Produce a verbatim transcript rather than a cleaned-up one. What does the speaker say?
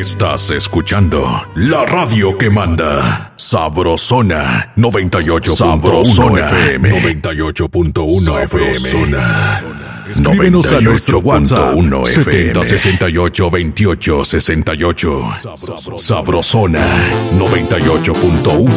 Estás escuchando la radio que manda. Sabrosona noventa y ocho punto uno F M. noventa y ocho punto uno F M. Escríbenos a nuestro WhatsApp setenta sesenta y ocho veintiocho sesenta y ocho. Sabrosona noventa y ocho punto uno.